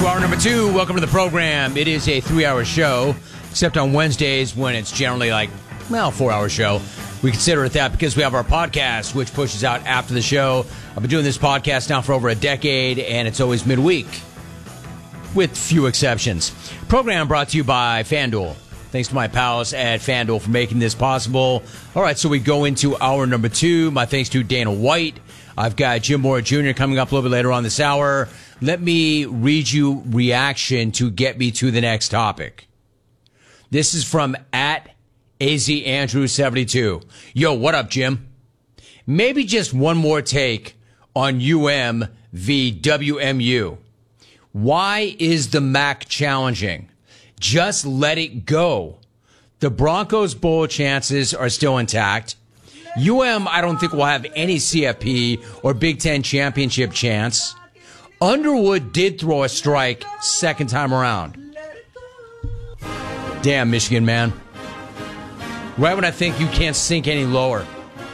to hour number 2. Welcome to the program. It is a 3-hour show, except on Wednesdays when it's generally like, 4-hour show. We consider it that because we have our podcast, which pushes out after the show. I've been doing this podcast now for over a decade, and it's always midweek, with few exceptions. Program brought to you by FanDuel. Thanks to my pals at FanDuel for making this possible. All right, so we go into hour number 2. My thanks to Dana White. I've got Jim Moore Jr. coming up a little bit later on this hour. Let me read you reaction to get me to the next topic. This is from at AZAndrew72. Yo, what up, Jim? Maybe just one more take on UM v WMU. Why is the MAC challenging? Just let it go. The Broncos' bowl chances are still intact. I don't think will have any CFP or Big Ten championship chance. Underwood did throw a strike second time around. Damn, Michigan, man. Right when I think you can't sink any lower.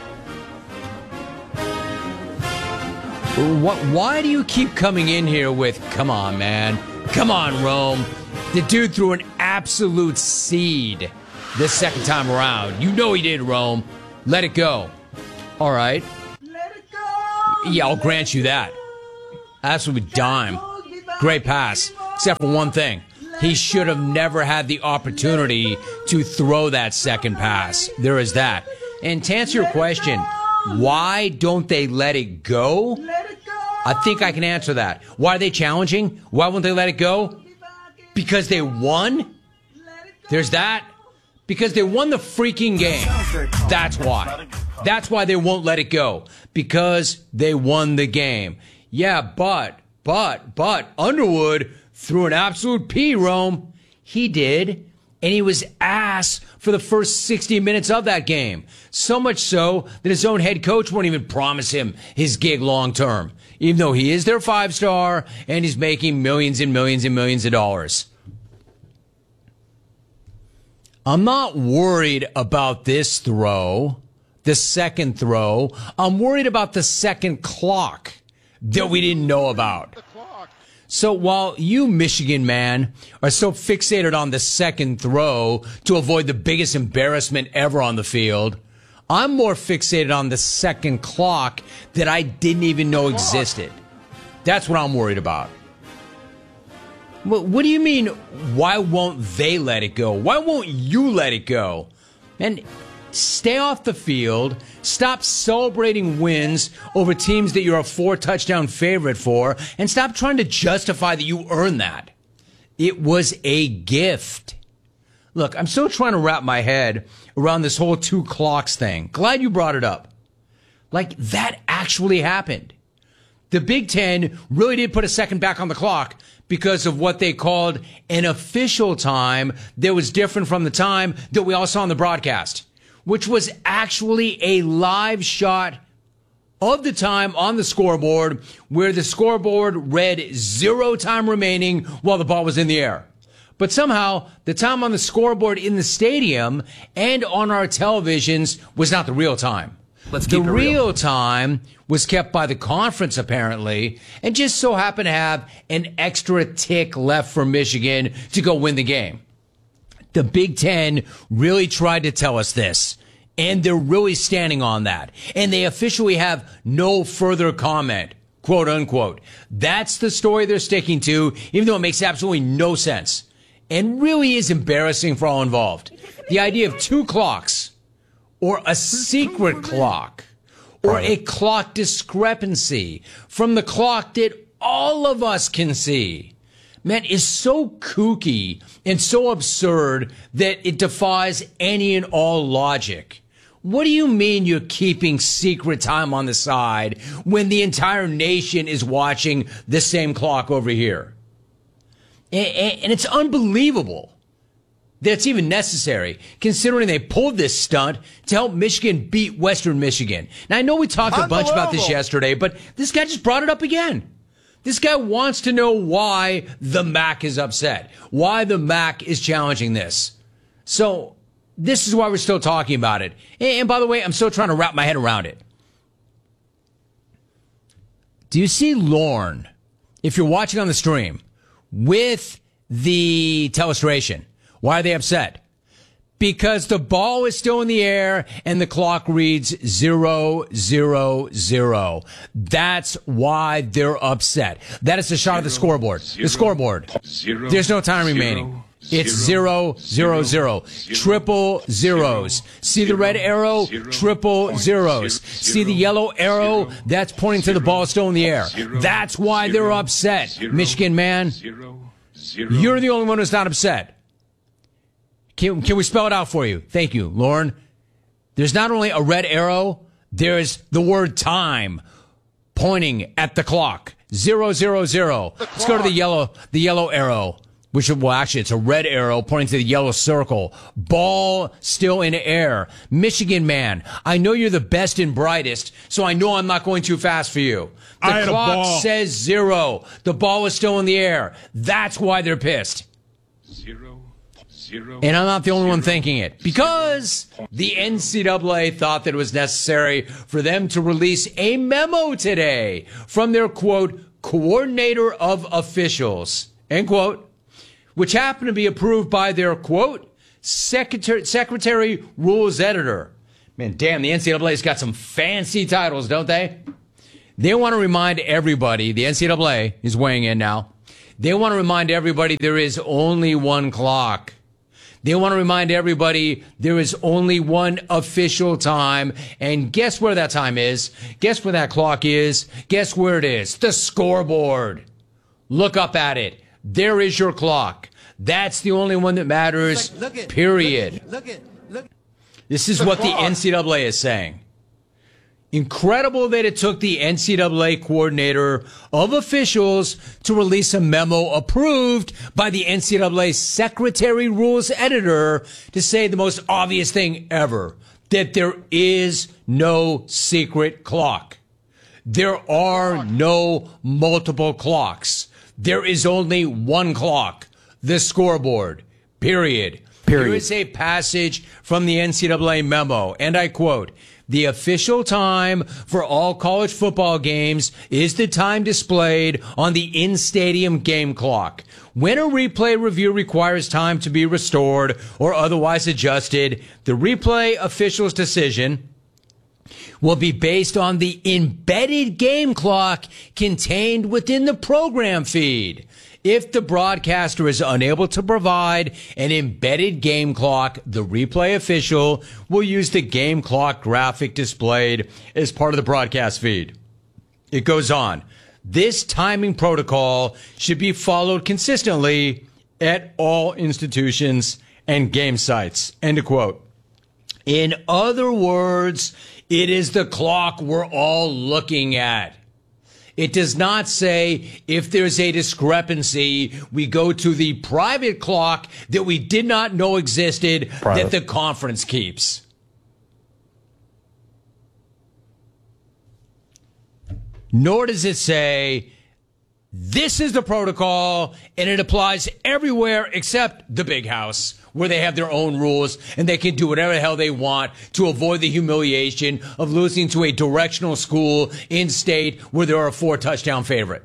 Why do you keep coming in here with, come on, man. Come on, Rome. The dude threw an absolute seed this second time around. You know he did, Rome. Let it go. All right. Let it go. Yeah, I'll grant you that. Absolute dime. Great pass. Except for one thing. He should have never had the opportunity to throw that second pass. There is that. And to answer your question, why don't they let it go? Let it go. I think I can answer that. Why are they challenging? Why won't they let it go? Because they won? There's that. Because they won the freaking game. That's why. That's why they won't let it go. Because they won the game. Yeah, but Underwood threw an absolute P, Rome. He did. And he was ass for the first 60 minutes of that game. So much so that his own head coach won't even promise him his gig long term. Even though he is their 5-star and he's making millions and millions and millions of dollars. I'm not worried about this throw, the second throw. I'm worried about the second clock that we didn't know about. So while you, Michigan man, are so fixated on the second throw to avoid the biggest embarrassment ever on the field, I'm more fixated on the second clock that I didn't even know existed. That's what I'm worried about. What do you mean, why won't they let it go? Why won't you let it go? And stay off the field. Stop celebrating wins over teams that you're a 4-touchdown favorite for. And stop trying to justify that you earned that. It was a gift. Look, I'm still trying to wrap my head around this whole 2 clocks thing. Glad you brought it up. Like, that actually happened. The Big Ten really did put a second back on the clock because of what they called an official time that was different from the time that we all saw on the broadcast, which was actually a live shot of the time on the scoreboard where the scoreboard read 0 time remaining while the ball was in the air. But somehow, the time on the scoreboard in the stadium and on our televisions was not the real time. The real time was kept by the conference, apparently, and just so happened to have an extra tick left for Michigan to go win the game. The Big Ten really tried to tell us this, and they're really standing on that. And they officially have no further comment, quote unquote. That's the story they're sticking to, even though it makes absolutely no sense. And really is embarrassing for all involved. The idea of 2 clocks, or a secret clock, or a clock discrepancy from the clock that all of us can see, man, is so kooky and so absurd that it defies any and all logic. What do you mean you're keeping secret time on the side when the entire nation is watching the same clock over here? And it's unbelievable that it's even necessary, considering they pulled this stunt to help Michigan beat Western Michigan. Now, I know we talked a bunch about this yesterday, but this guy just brought it up again. This guy wants to know why the MAC is upset, why the MAC is challenging this. So this is why we're still talking about it. And by the way, I'm still trying to wrap my head around it. Do you see Lorne, if you're watching on the stream, with the telestration. Why are they upset? Because the ball is still in the air and the clock reads 0-0-0. That's why they're upset. That is the shot of the scoreboard. The scoreboard. There's no time remaining. It's 0-0-0. Triple zeros. See the red arrow? Triple zeros. See the yellow arrow? That's pointing to the ball still in the air. That's why they're upset. Michigan man, you're the only one who's not upset. Can we spell it out for you? Thank you, Lauren. There's not only a red arrow, there's the word time pointing at the clock. 0-0-0. Let's go to the yellow arrow, which, well, actually, it's a red arrow pointing to the yellow circle. Ball still in air. Michigan man, I know you're the best and brightest, so I know I'm not going too fast for you. The clock says 0. The ball is still in the air. That's why they're pissed. 0. And I'm not the only one thinking it, because the NCAA thought that it was necessary for them to release a memo today from their, quote, coordinator of officials, end quote, which happened to be approved by their, quote, secretary rules editor. Man, damn, the NCAA's got some fancy titles, don't they? They want to remind everybody, the NCAA is weighing in now, they want to remind everybody there is only one clock. They want to remind everybody there is only one official time. And guess where that time is? Guess where that clock is? Guess where it is? The scoreboard. Look up at it. There is your clock. That's the only one that matters, period. Look. This is what the NCAA is saying. Incredible that it took the NCAA coordinator of officials to release a memo approved by the NCAA secretary rules editor to say the most obvious thing ever, that there is no secret clock. There are no multiple clocks. There is only one clock, the scoreboard, period. Here is a passage from the NCAA memo, and I quote, "The official time for all college football games is the time displayed on the in-stadium game clock. When a replay review requires time to be restored or otherwise adjusted, the replay official's decision will be based on the embedded game clock contained within the program feed. If the broadcaster is unable to provide an embedded game clock, the replay official will use the game clock graphic displayed as part of the broadcast feed." It goes on. "This timing protocol should be followed consistently at all institutions and game sites." End of quote. In other words, it is the clock we're all looking at. It does not say if there's a discrepancy, we go to the private clock that we did not know existed that the conference keeps. Nor does it say this is the protocol and it applies everywhere except the big house, where they have their own rules and they can do whatever the hell they want to avoid the humiliation of losing to a directional school in state where they're a 4-touchdown favorite.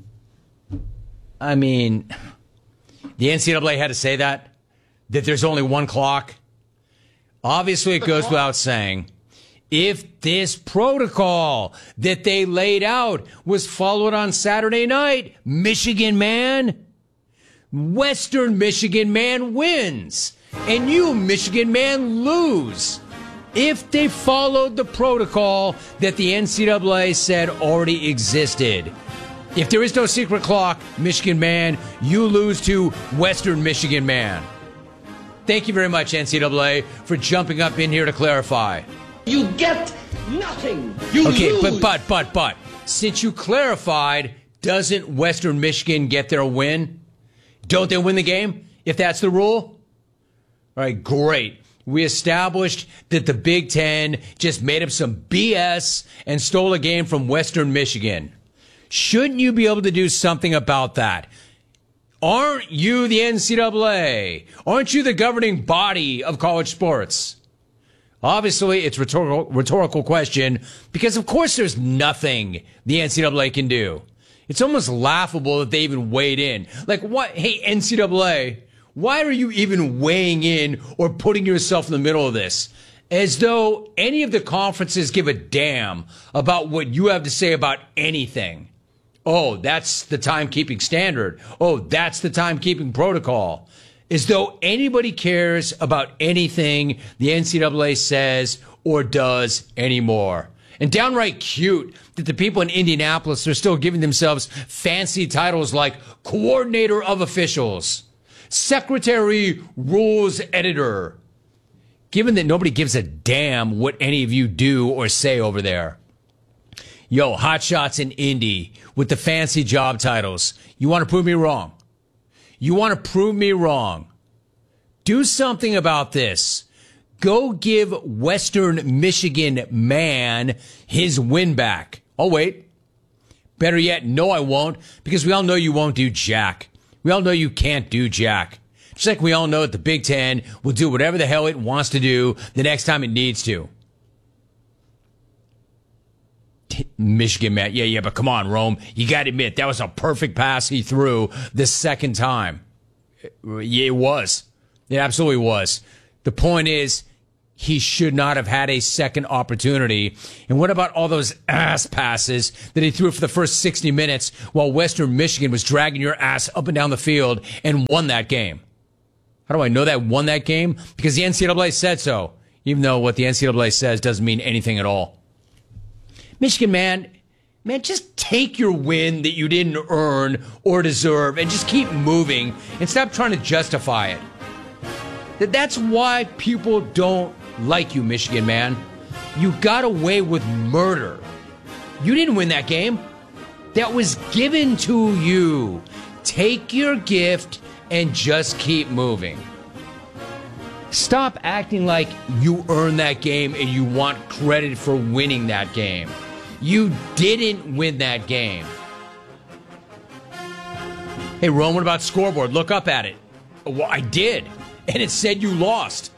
I mean, the NCAA had to say that there's only one clock. Obviously, it goes without saying, if this protocol that they laid out was followed on Saturday night, Michigan man, Western Michigan man wins, and you, Michigan man, lose. If they followed the protocol that the NCAA said already existed, if there is no secret clock, Michigan man, you lose to Western Michigan man. Thank you very much, NCAA, for jumping up in here to clarify. You get nothing. You lose. But, since you clarified, doesn't Western Michigan get their win? Don't they win the game if that's the rule? All right, great. We established that the Big Ten just made up some BS and stole a game from Western Michigan. Shouldn't you be able to do something about that? Aren't you the NCAA? Aren't you the governing body of college sports? Obviously, it's a rhetorical question because, of course, there's nothing the NCAA can do. It's almost laughable that they even weighed in. Like, what? Hey, NCAA, why are you even weighing in or putting yourself in the middle of this? As though any of the conferences give a damn about what you have to say about anything. Oh, that's the timekeeping standard. Oh, that's the timekeeping protocol. As though anybody cares about anything the NCAA says or does anymore. And downright cute that the people in Indianapolis are still giving themselves fancy titles like Coordinator of Officials, Secretary Rules Editor, given that nobody gives a damn what any of you do or say over there. Yo, hotshots in Indy with the fancy job titles. You want to prove me wrong? You want to prove me wrong? Do something about this. Go give Western Michigan man his win back. Oh, wait. Better yet, no, I won't, because we all know you won't do jack. We all know you can't do jack. Just like we all know that the Big Ten will do whatever the hell it wants to do the next time it needs to. Michigan, man. Yeah, but come on, Rome. You got to admit, that was a perfect pass he threw the second time. Yeah, it was. It absolutely was. The point is, he should not have had a second opportunity. And what about all those ass passes that he threw for the first 60 minutes while Western Michigan was dragging your ass up and down the field and won that game? How do I know that won that game? Because the NCAA said so, even though what the NCAA says doesn't mean anything at all. Michigan, man, just take your win that you didn't earn or deserve and just keep moving and stop trying to justify it. That's why people don't like you, Michigan, man. You got away with murder. You didn't win that game. That was given to you. Take your gift and just keep moving. Stop acting like you earned that game and you want credit for winning that game. You didn't win that game. Hey, Rome, what about scoreboard? Look up at it. Well, I did. And it said you lost.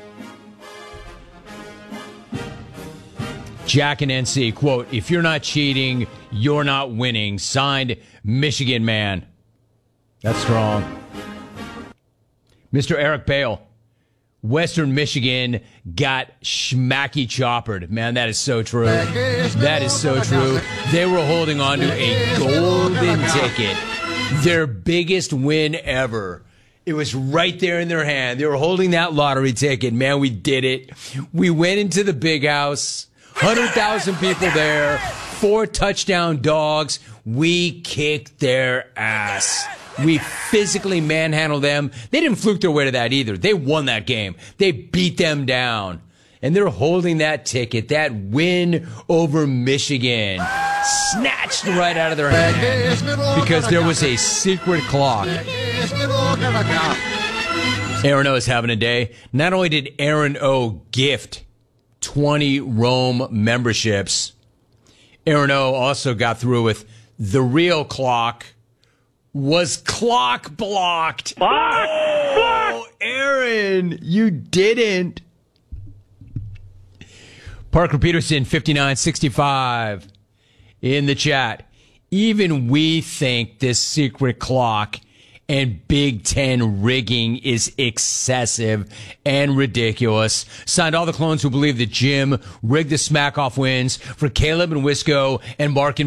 Jack and NC, quote, if you're not cheating, you're not winning. Signed, Michigan man. That's strong. Mr. Eric Bale, Western Michigan got schmacky choppered. Man, that is so true. That is so true. They were holding on to a golden ticket. Their biggest win ever. It was right there in their hand. They were holding that lottery ticket. Man, we did it. We went into the big house. 100,000 people there. 4 touchdown dogs. We kicked their ass. We physically manhandled them. They didn't fluke their way to that either. They won that game. They beat them down. And they're holding that ticket, that win over Michigan, snatched right out of their hand because there was a secret clock. Aaron O is having a day. Not only did Aaron O gift 20 Rome memberships, Aaron O also got through with the real clock was clock blocked. Oh, Aaron, you didn't. Parker Peterson, 5965 in the chat. Even we think this secret clock and Big Ten rigging is excessive and ridiculous. Signed all the clones who believe that Jim rigged the smack-off wins for Caleb and Wisco and Mark and